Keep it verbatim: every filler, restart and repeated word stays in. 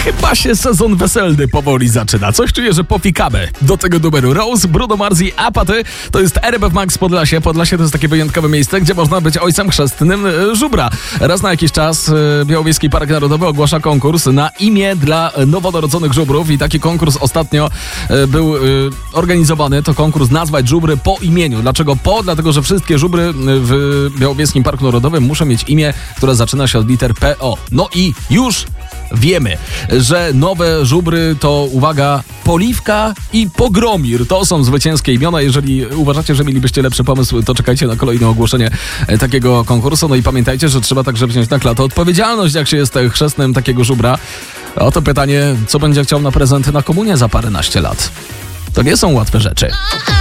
Chyba się sezon weselny powoli zaczyna. Coś czuję, że popikamy. Do tego numeru Rose, Bruno Mars i Apaty. To jest R B F Max Podlasie. Podlasie to jest takie wyjątkowe miejsce, gdzie można być ojcem chrzestnym żubra. Raz na jakiś czas Białowieski Park Narodowy ogłasza konkurs na imię dla nowonarodzonych żubrów i taki konkurs ostatnio był organizowany. To konkurs nazwać żubry po imieniu. Dlaczego po? Dlatego, że wszystkie żubry w Białowieskim Parku Narodowym muszą mieć imię, które zaczyna się od liter P O. No i już wiemy, że nowe żubry to, uwaga, Poliwka i Pogromir. To są zwycięskie imiona. Jeżeli uważacie, że mielibyście lepszy pomysł, to czekajcie na kolejne ogłoszenie takiego konkursu. No i pamiętajcie, że trzeba także wziąć na klatę odpowiedzialność, jak się jest chrzestnym takiego żubra. Oto pytanie, co będzie chciał na prezenty na komunię za paręnaście lat. To nie są łatwe rzeczy.